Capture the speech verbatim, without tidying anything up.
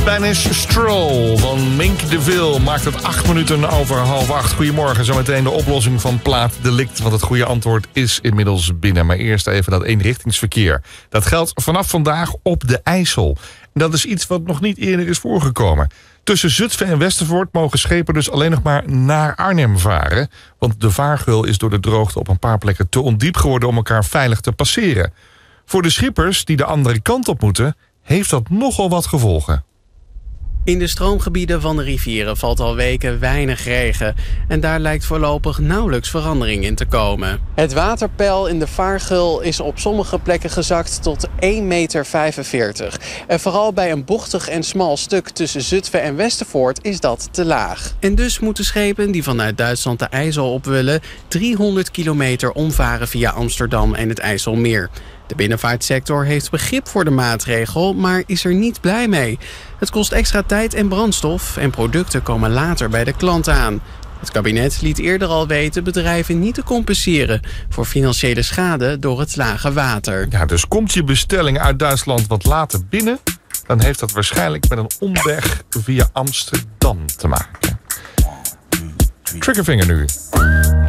Spanish Stroll van Mink de Ville maakt het acht minuten over half acht. Goedemorgen, zometeen de oplossing van plaatdelict. Want het goede antwoord is inmiddels binnen. Maar eerst even dat eenrichtingsverkeer. Dat geldt vanaf vandaag op de IJssel. En dat is iets wat nog niet eerder is voorgekomen. Tussen Zutphen en Westervoort mogen schepen dus alleen nog maar naar Arnhem varen. Want de vaargeul is door de droogte op een paar plekken te ondiep geworden om elkaar veilig te passeren. Voor de schippers die de andere kant op moeten, heeft dat nogal wat gevolgen. In de stroomgebieden van de rivieren valt al weken weinig regen. En daar lijkt voorlopig nauwelijks verandering in te komen. Het waterpeil in de vaargeul is op sommige plekken gezakt tot één komma vijfenveertig meter. En vooral bij een bochtig en smal stuk tussen Zutphen en Westervoort is dat te laag. En dus moeten schepen die vanuit Duitsland de IJssel op willen driehonderd kilometer omvaren via Amsterdam en het IJsselmeer. De binnenvaartsector heeft begrip voor de maatregel, maar is er niet blij mee. Het kost extra tijd en brandstof en producten komen later bij de klant aan. Het kabinet liet eerder al weten bedrijven niet te compenseren voor financiële schade door het lage water. Ja, dus komt je bestelling uit Duitsland wat later binnen, dan heeft dat waarschijnlijk met een omweg via Amsterdam te maken. Triggerfinger nu.